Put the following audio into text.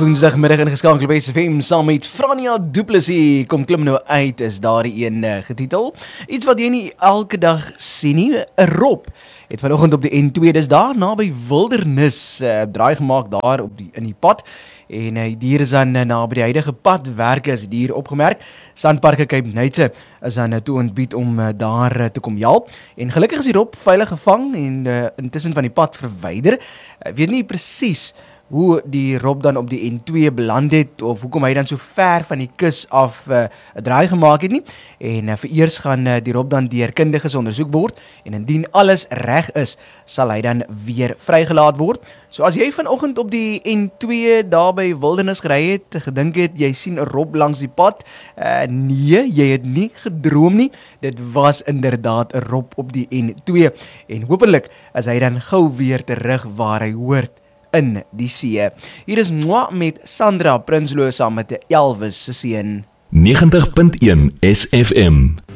Woensdagmiddag ingeskakel by SFM saam met Franja Du Plessis. Kom klim nou uit is daar die een getitel. Iets wat jy nie elke dag sien nie, 'n rob. Het vanoggend op die N2, dis daar naby Wildernis, draai gemaak daar in die pad. En die dier is dan naby die huidige padwerke is die dier opgemerk. Sandparke Cape Nuytse is dan toe ontbied om daar te kom help. En gelukkig is die rob veilig gevang en intussen van die pad verwyder. Ek weet nie presies hoe die rob dan op die N2 beland het, of hoekom hy dan so ver van die kus af 'n draai gemaak het nie. En vereers gaan die rob dan deur kundiges ondersoek word, en indien alles reg is, sal hy dan weer vrygelaat word. So as jy vanoggend op die N2 daar by Wildernis gery het, gedink het, jy sien 'n rob langs die pad, nee, jy het nie gedroom nie, dit was inderdaad 'n rob op die N2, en hopelik is hy dan gou weer terug waar hy hoort, in die see. Hier is Mwa met Sandra Prinsloo saam met Elvis se seun. 90.1 SFM.